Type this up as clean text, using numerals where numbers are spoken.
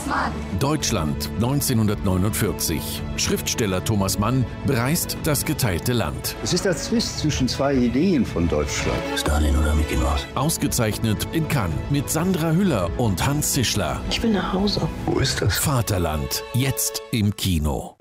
Mann. Deutschland 1949. Schriftsteller Thomas Mann bereist das geteilte Land. Es ist der Zwist zwischen zwei Ideen von Deutschland. Stalin oder Mickey Mouse? Ausgezeichnet in Cannes mit Sandra Hüller und Hans Zischler. Ich will nach Hause. Wo ist das? Vaterland, jetzt im Kino.